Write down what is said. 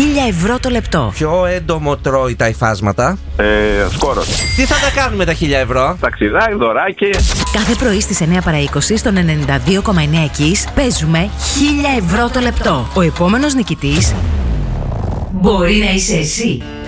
ευρώ το λεπτό. Ποιο έντομο τρώει τα υφάσματα? Σκόρος. Τι θα τα κάνουμε τα 1000 ευρώ? Ταξιδάκι, δωράκι. Κάθε πρωί στις 9 παρά 20 στον 92,9 Kiss παίζουμε 1000 ευρώ το λεπτό. Ο επόμενος νικητής μπορεί να είσαι εσύ.